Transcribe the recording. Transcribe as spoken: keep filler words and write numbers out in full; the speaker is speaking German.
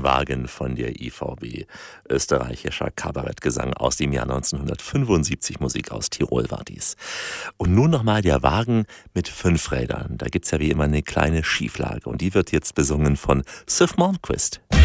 Wohnwagen von der I V B. Österreichischer Kabarettgesang aus dem Jahr neunzehnhundertfünfundsiebzig. Musik aus Tirol war dies. Und nun nochmal der Wagen mit fünf Rädern. Da gibt's ja wie immer eine kleine Schieflage und die wird jetzt besungen von Sif Malmquist.